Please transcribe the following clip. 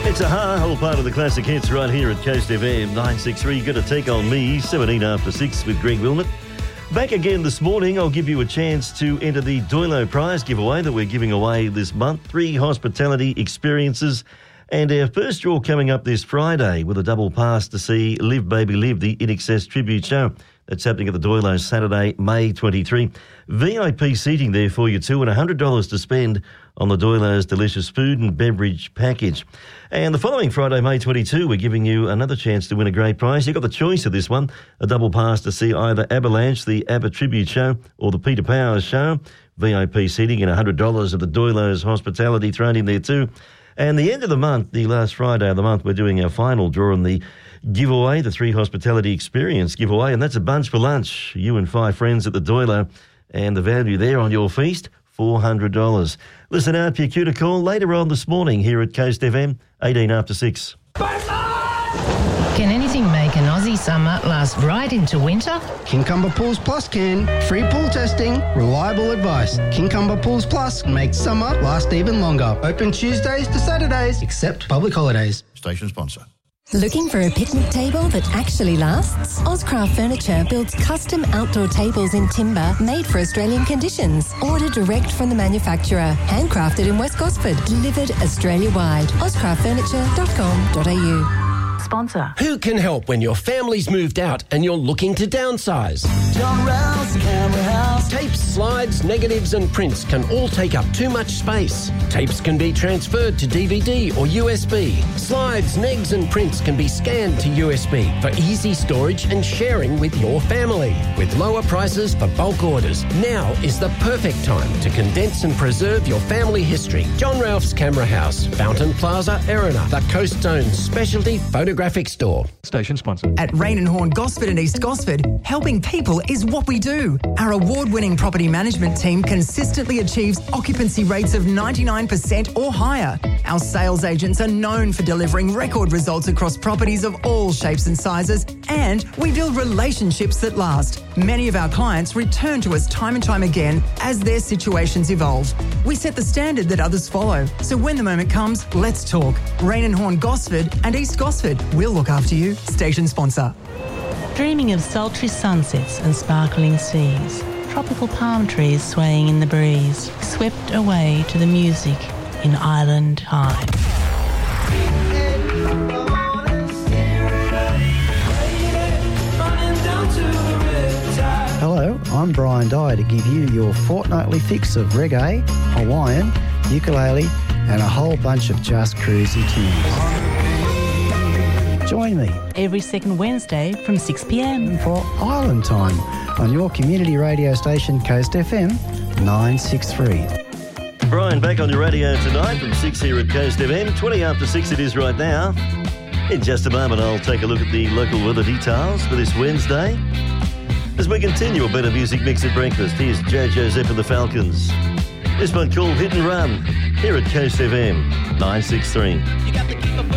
It's a whole part of the classic hits right here at Coast FM 963. You've got to take on me, 17 after 6 with Greg Wilmot. Back again this morning, I'll give you a chance to enter the Doilo Prize giveaway that we're giving away this month. 3 hospitality experiences. And our first draw coming up this Friday with a double pass to see Live Baby Live, the INXS tribute show. That's happening at the Doilo Saturday, May 23. VIP seating there for you too, and $100 to spend on the Doilo's delicious food and beverage package. And the following Friday, May 22, we're giving you another chance to win a great prize. You've got the choice of this one, a double pass to see either Avalanche, the ABBA tribute show, or the Peter Powers show. VIP seating and $100 of the Doilo's hospitality thrown in there too. And the end of the month, the last Friday of the month, we're doing our final draw on the giveaway, the 3 hospitality experience giveaway, and that's a bunch for lunch. You and 5 friends at the Doilo, and the value there on your feast, $400. Listen out for your cue to call later on this morning here at Coast FM, 18 after 6. Can anything make an Aussie summer last right into winter? Kincumber Pools Plus can. Free pool testing, reliable advice. Kincumber Pools Plus makes summer last even longer. Open Tuesdays to Saturdays, except public holidays. Station sponsor. Looking for a picnic table that actually lasts? Ozcraft Furniture builds custom outdoor tables in timber made for Australian conditions. Order direct from the manufacturer. Handcrafted in West Gosford. Delivered Australia-wide. ozcraftfurniture.com.au. Sponsor. Who can help when your family's moved out and you're looking to downsize? John Rouse Camera House. Tapes, slides, negatives and prints can all take up too much space. Tapes can be transferred to DVD or USB. Slides, negs and prints can be scanned to USB for easy storage and sharing with your family. With lower prices for bulk orders, now is the perfect time to condense and preserve your family history. John Ralph's Camera House, Fountain Plaza, Erina, the Coast Zone's specialty photographic store. Station sponsor. At Rain and Horn Gosford and East Gosford, helping people is what we do. Our award-winning property management team consistently achieves occupancy rates of 99% or higher. Our sales agents are known for delivering record results across properties of all shapes and sizes, and we build relationships that last. Many of our clients return to us time and time again as their situations evolve. We set the standard that others follow. So when the moment comes, let's talk. Rain and Horn Gosford and East Gosford. We'll look after you. Station sponsor. Dreaming of sultry sunsets and sparkling seas, tropical palm trees swaying in the breeze, swept away to the music in Island High. Hello, I'm Brian Dye to give you your fortnightly fix of reggae, Hawaiian, ukulele and a whole bunch of just cruisy tunes. Join me Every second Wednesday from 6 p.m. for Island Time on your community radio station Coast FM 963. Brian back on your radio tonight from 6 here at Coast FM. 20 after 6 it is right now. In just a moment I'll take a look at the local weather details for this Wednesday. As we continue a better music mix at breakfast, here's Jojo Zepp and the Falcons. This one called Hit and Run here at Coast FM 963.